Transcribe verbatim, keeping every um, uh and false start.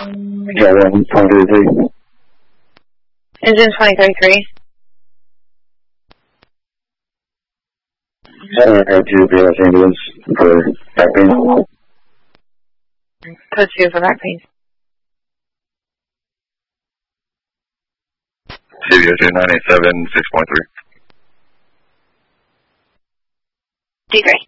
Yeah, one twenty thirty-three. Engine twenty thirty-three. Seven oh two for Los Angeles for back pain. Code two for back pain. C V O two nine eight seven six point three. D three.